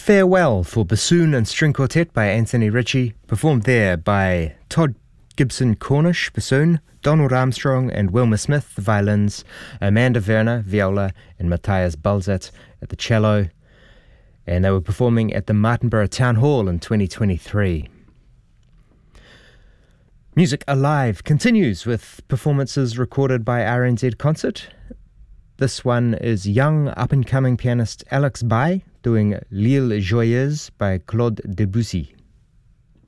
Farewell for Bassoon and String Quartet by Anthony Ritchie, performed there by Todd Gibson Cornish, bassoon, Donald Armstrong and Wilma Smith, the violins, Amanda Werner, viola, and Matthias Balzat at the cello. And they were performing at the Martinborough Town Hall in 2023. Music Alive continues with performances recorded by RNZ Concert. This one is young up-and-coming pianist Alex Bai doing L'Île Joyeuse by Claude Debussy.